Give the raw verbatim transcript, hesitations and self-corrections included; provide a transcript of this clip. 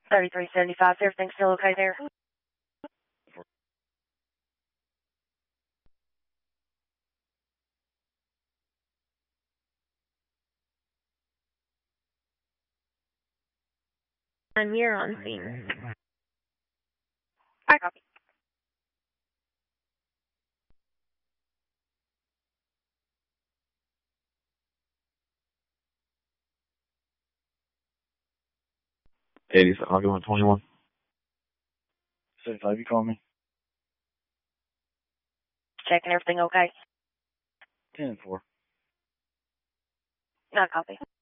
thirty-three seventy-five, is everything still okay there? I'm here on scene. I copy. eighty, I'll go on twenty-one. seventy-five, you call me? Checking everything okay? ten and four. I copy.